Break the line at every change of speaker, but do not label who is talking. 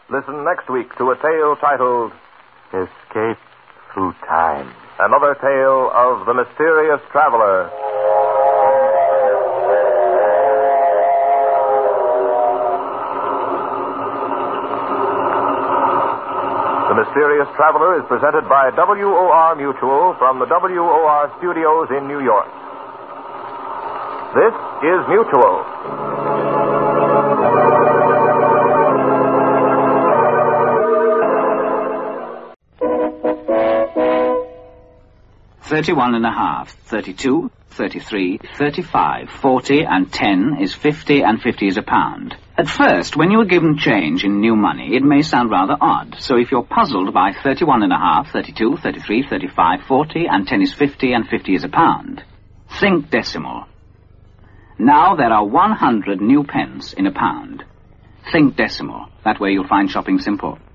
Listen next week to a tale titled
Escape Through Time.
Another Tale of the Mysterious Traveler. The Mysterious Traveler is presented by WOR Mutual from the WOR studios in New York. This is Mutual.
31.5, 32, 33, 35, 40, and 10 is 50, and 50 is a pound. At first, when you are given change in new money, it may sound rather odd. So if you're puzzled by 31.5, 32, 33, 35, 40, and 10 is 50, and 50 is a pound, think decimal. Now there are 100 new pence in a pound. Think decimal. That way you'll find shopping simple.